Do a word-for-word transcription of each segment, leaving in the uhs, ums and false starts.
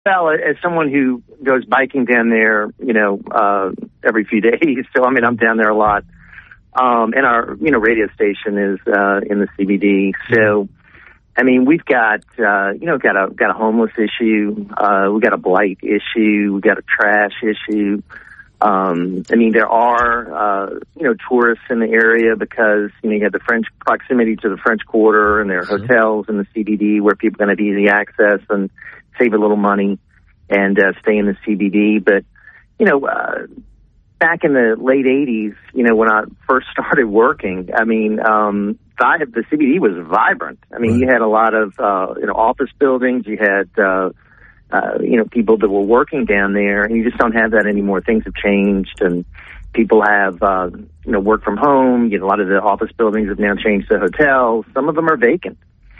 Well, as someone who goes biking down there, you know, uh, every few days, so I mean, I'm down there a lot. Um, and our, you know, radio station is uh, in the C B D. So, I mean, we've got, uh, you know, got a got a homeless issue. Uh, we got a blight issue. We got a trash issue. Um, I mean, there are, uh, you know, tourists in the area because, you know, you have the French proximity to the French Quarter, and there are Sure. hotels in the C B D where people are going to have easy access and save a little money and uh, stay in the C B D. But, you know, uh, back in the late eighties, you know, when I first started working, I mean, um, the C B D was vibrant. I mean, right. You had a lot of, uh, you know, office buildings. You had, uh, uh, you know, people that were working down there, and you just don't have that anymore. Things have changed, and people have, uh, you know, work from home. You know, a lot of the office buildings have now changed to hotels. Some of them are vacant.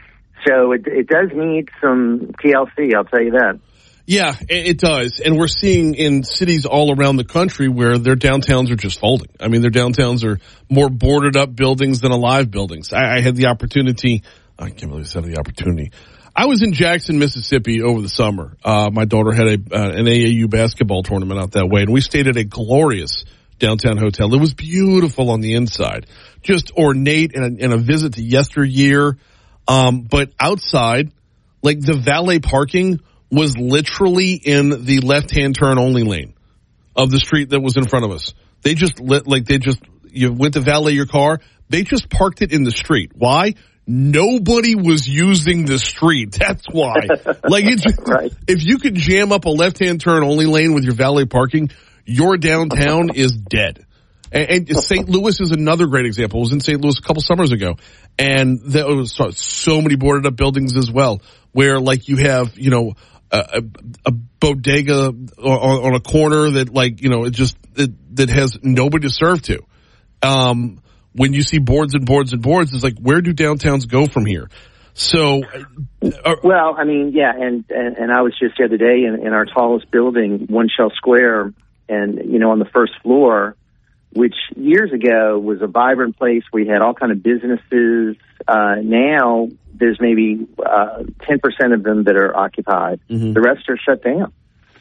So it, it does need some T L C, I'll tell you that. Yeah, it does. And we're seeing in cities all around the country where their downtowns are just folding. I mean, their downtowns are more boarded up buildings than alive buildings. I, I had the opportunity, I can't believe I said the opportunity. I was in Jackson, Mississippi over the summer. Uh, my daughter had a, uh, an A A U basketball tournament out that way, and we stayed at a glorious downtown hotel. It was beautiful on the inside, just ornate and a, and a visit to yesteryear. Um, but outside, like the valet parking was literally in the left-hand turn only lane of the street that was in front of us. They just lit, like they just, you went to valet your car. They just parked it in the street. Why? Nobody was using the street. That's why. Like it's just, right. If you could jam up a left-hand turn only lane with your valet parking, your downtown is dead. And, and Saint Louis is another great example. I was in Saint Louis a couple summers ago, and there was so many boarded up buildings as well, where like you have, you know, a, a bodega on, on a corner that like, you know, it just, it, that has nobody to serve to. Um, when you see boards and boards and boards, it's like, where do downtowns go from here? So, uh, well, I mean, yeah, and, and, and I was just the other day in, in our tallest building, One Shell Square, and, you know, on the first floor, which years ago was a vibrant place. We had all kind of businesses. Uh, now there's maybe uh, ten percent of them that are occupied. Mm-hmm. The rest are shut down.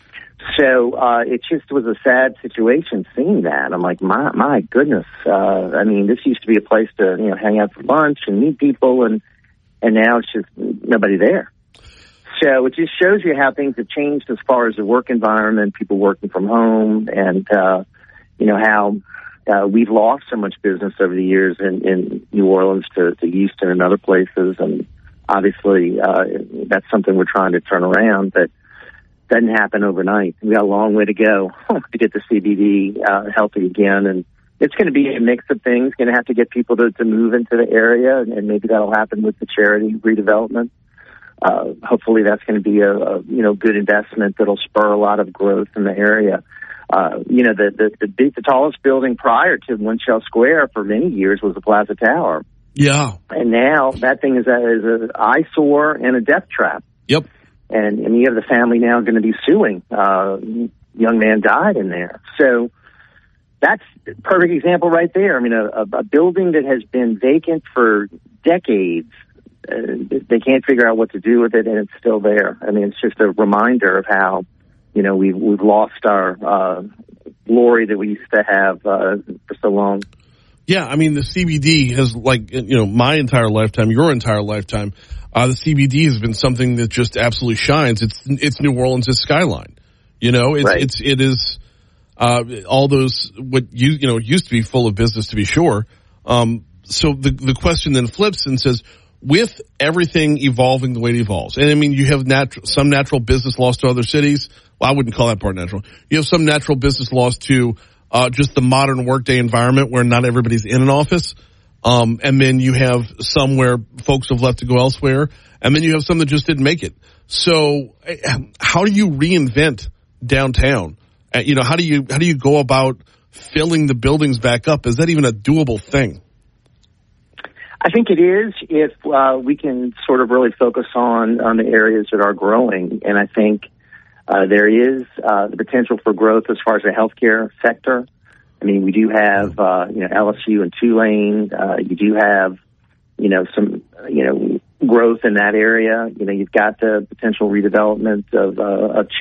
So uh, it just was a sad situation seeing that. I'm like, my my goodness. Uh, I mean, this used to be a place to, you know, hang out for lunch and meet people, and and now it's just nobody there. So it just shows you how things have changed as far as the work environment, people working from home, and uh, you know how uh, we've lost so much business over the years in, in New Orleans to, to Houston and other places, and obviously uh, that's something we're trying to turn around, but doesn't happen overnight. We got a long way to go to get the C B D uh, healthy again, and it's going to be a mix of things. Going to have to get people to, to move into the area, and, and maybe that'll happen with the charity redevelopment. Uh, hopefully, that's going to be a, a you know good investment that'll spur a lot of growth in the area. Uh, you know, the the the, big, the tallest building prior to One Shell Square for many years was the Plaza Tower. Yeah, and now that thing is a, is an eyesore and a death trap. Yep. And, and you have the family now going to be suing. Uh, young man died in there. So that's a perfect example right there. I mean, a, a building that has been vacant for decades, uh, they can't figure out what to do with it, and it's still there. I mean, it's just a reminder of how, you know, we've, we've lost our uh, glory that we used to have uh, for so long. Yeah, I mean, the C B D has, like, you know, my entire lifetime, your entire lifetime, Uh, the C B D has been something that just absolutely shines. It's it's New Orleans' skyline. You know, it's right. it's it is uh, all those what you you know used to be full of business, to be sure. Um, so the the question then flips and says, with everything evolving the way it evolves, and I mean, you have nat- some natural business loss to other cities. Well, I wouldn't call that part natural. You have some natural business loss to uh, just the modern workday environment where not everybody's in an office. Um, and then you have some where folks have left to go elsewhere, and then you have some that just didn't make it. So, how do you reinvent downtown? Uh, you know, how do you how do you go about filling the buildings back up? Is that even a doable thing? I think it is if uh, we can sort of really focus on on the areas that are growing, and I think uh, there is uh, the potential for growth as far as the healthcare sector. I mean, we do have, uh, you know, L S U and Tulane. Uh, you do have, you know, some, you know, growth in that area. You know, you've got the potential redevelopment of, uh, of